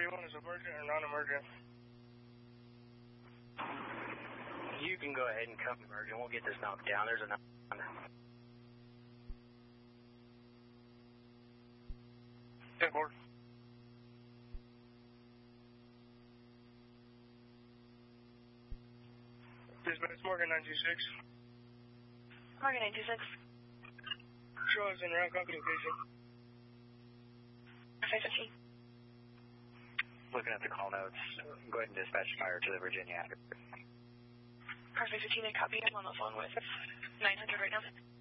you want, is emergent or non-emergent? You can go ahead and come emergent. We'll get this knocked down. There's a 9. 10-4. Dispatch, Morgan 926. Morgan 926. Show us en route, copy location. R515. Looking at the call notes, go ahead and dispatch fire to the Virginia. R515, I copy. I'm on the phone with 900 right now.